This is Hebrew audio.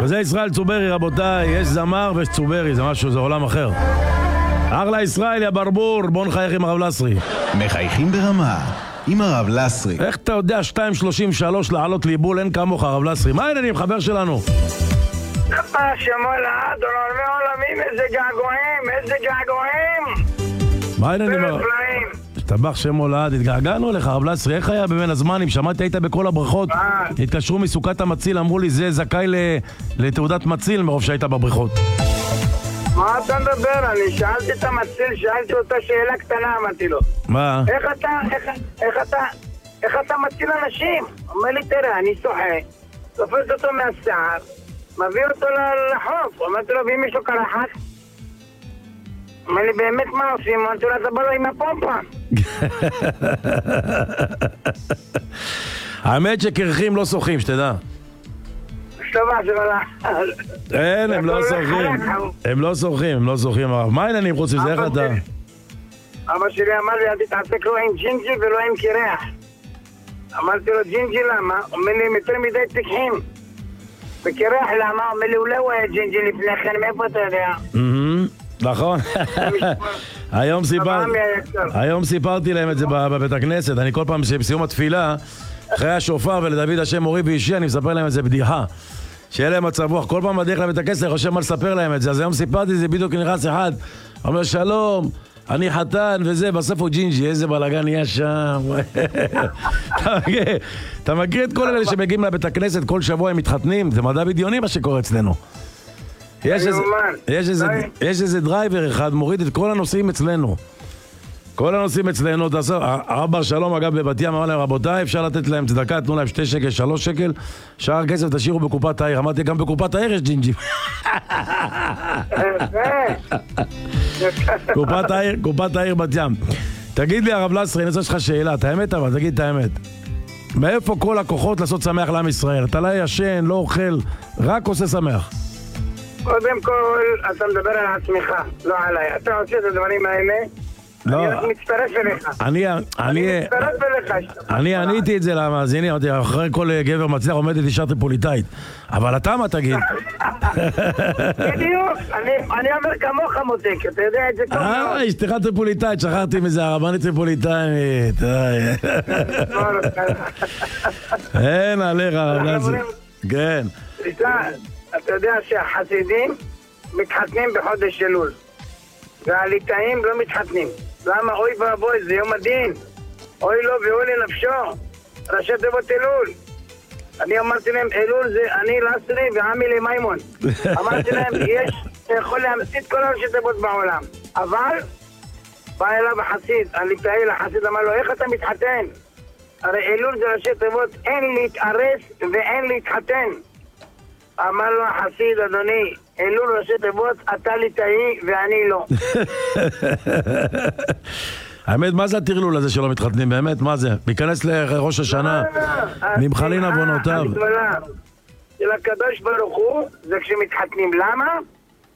וזה ישראל צוברי, רבותיי, יש זמר ויש צוברי, זה משהו, זה עולם אחר. אחלה ישראל, יא ברבור, בוא נחייך עם הרב לסרי. מחייכים ברמה, עם הרב לסרי. איך אתה יודע 2.33 לעלות ליבול, אין כמוך הרב לסרי? מה העניינים, חבר שלנו? שמואל עולמי עולמים, איזה געגועים, איזה געגועים. מה העניינים? נפלאים. השתבח שם הולד, התגעגענו לך, הרב לסרי, איך היה בבין הזמנים? שמעתי, היית בכל הבריכות, התקשרו מסוכת המציל, אמרו לי זה זכאי לתעודת מציל מרוב שהיית בבריכות. מה אתה מדבר? אני שאלתי את המציל, שאלתי אותה שאלה קטנה, אמרתי לו. מה? איך אתה מציל אנשים? אומר לי, תראה, אני שוחה, תופס אותו מהשיער, מביא אותו לחוף, אמרתי לו, ואם יש לו קרחת? אומר לי, באמת מה עושים? אמרתי לו, אתה בא לו עם הפומפה. האמת שקרחים לא שוחים, שתדע. שטובה, שבלה. אין, הם לא שוחים. הם לא שוחים, הם לא שוחים. מה העניינים חוץ מזה? איך אתה? אבא שלי אמר לי, אל תתעסק לא עם ג'ינג'י ולא עם קירח. אמרתי לו, ג'ינג'י למה? אומר לי, הם יותר מדי תקחים. וקירח למה? אומר לי, אולי הוא היה ג'ינג'י לפני כן, מאיפה אתה יודע? נכון. היום סיפרתי להם את זה בבית הכנסת. אני כל פעם בסיום התפילה, אחרי השופר ולדוד השם מורי ואישי, אני מספר להם את זה בדיחה. שיהיה להם מצב רוח. כל פעם בדרך לבית הכנסת, אני חושב מה לספר להם את זה. אז היום סיפרתי, זה בדיוק נכנס אחד. אומר, שלום, אני חתן וזה, בסוף הוא ג'ינג'י, איזה בלגן נהיה שם. אתה מכיר את כל אלה שמגיעים לבית הכנסת, כל שבוע הם מתחתנים? זה מדע בדיוני מה שקורה אצלנו. יש איזה דרייבר אחד, מוריד את כל הנושאים אצלנו. כל הנושאים אצלנו, הרב בר שלום אגב בבת ים אמר להם, רבותיי, אפשר לתת להם צדקה, תנו להם 2 שקל, 3 שקל, שאר הכסף תשאירו בקופת העיר. אמרתי, גם בקופת העיר יש ג'ינג'ים. קופת העיר בת ים. תגיד לי הרב לסרי, אני רוצה לך שאלה, את האמת אבל, תגיד את האמת. מאיפה כל הכוחות לעשות שמח לעם ישראל? אתה לא ישן, לא אוכל, רק עושה שמח. קודם כל, אתה מדבר על עצמך, לא עליי. אתה עושה את הדברים האלה, אני רק מצטרף אליך. אני עניתי את זה למאזינים, אחרי כל גבר מצליח עומדת אישה טריפוליטאית. אבל אתה מה תגיד? בדיוק, אני אומר כמוך מותק, אתה יודע את זה טוב מאוד. אשתך טריפוליטאית, שכחתי מזה, הרבנית טריפוליטאית. אין עליך, כן. אתה יודע שהחסידים מתחתנים בחודש אלול והליטאים לא מתחתנים. למה? אוי ואבוי, זה יום הדין. אוי לו ואוי לנפשו. ראשי תיבות אלול. אני אמרתי להם, אלול זה אני לסרי ועמי למימון. אמרתי להם, אתה יכול להמציא את כל ראשי תיבות בעולם. אבל בא אליו החסיד, הליטאי לחסיד, אמר לו, איך אתה מתחתן? הרי אלול זה ראשי תיבות, אין להתארס ואין להתחתן. אמר לו החסיד, אדוני, אלול ראשי תיבות, אתה ליטאי ואני לא. האמת, מה זה הטרלול הזה שלא מתחתנים? באמת, מה זה? להיכנס לראש השנה, נמחלין עוונותיו. של הקדוש ברוך הוא זה כשמתחתנים. למה?